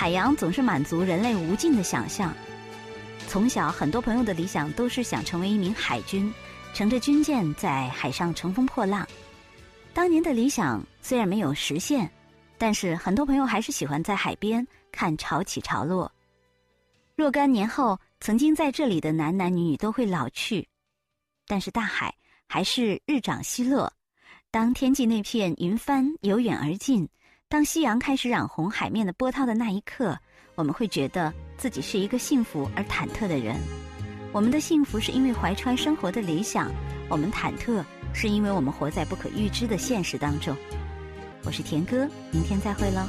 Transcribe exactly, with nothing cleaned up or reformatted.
海洋总是满足人类无尽的想象。从小，很多朋友的理想都是想成为一名海军，乘着军舰在海上乘风破浪。当年的理想虽然没有实现，但是很多朋友还是喜欢在海边看潮起潮落。若干年后，曾经在这里的男男女女都会老去，但是大海还是日长西落。当天际那片云帆由远而近，当夕阳开始染红海面的波涛的那一刻，我们会觉得自己是一个幸福而忐忑的人。我们的幸福是因为怀揣生活的理想，我们忐忑是因为我们活在不可预知的现实当中。我是田哥，明天再会喽。